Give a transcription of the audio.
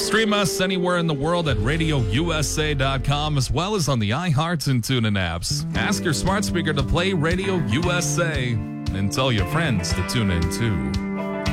Stream us anywhere in the world at RadioUSA.com, as well as on the iHeart and TuneIn apps. Ask your smart speaker to play Radio USA and tell your friends to tune in too.